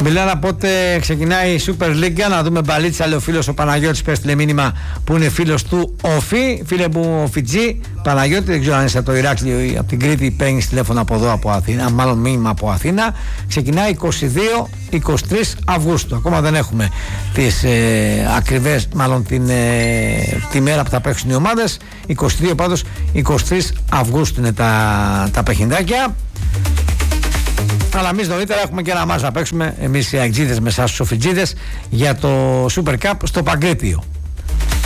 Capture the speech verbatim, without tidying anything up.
Μιλάνα πότε ξεκινάει η Super League. Να δούμε μπαλίτσα, λέει ο φίλος ο Παναγιώτης. Πες τηλε μήνυμα που είναι φίλος του Όφη. Φίλε μου, Φιτζή, Παναγιώτη, δεν ξέρω αν είσαι από το Ηράκλειο ή από την Κρήτη. Παίρνεις τηλέφωνο από εδώ, από Αθήνα. Μάλλον μήνυμα από Αθήνα. Ξεκινάει είκοσι δύο με είκοσι τρεις Αυγούστου. Ακόμα δεν έχουμε τις ε, ακριβές, μάλλον την, ε, τη μέρα που θα παίξουν οι ομάδες. είκοσι δύο πάντως, είκοσι τρεις Αυγούστου είναι τα, τα παιχνιδάκια. Αλλά εμείς νωρίτερα έχουμε και ένα μάτς να παίξουμε εμείς οι αεξίδες με εσάς τους οφιτζίδες για το Super Cup στο Παγκρίτιο.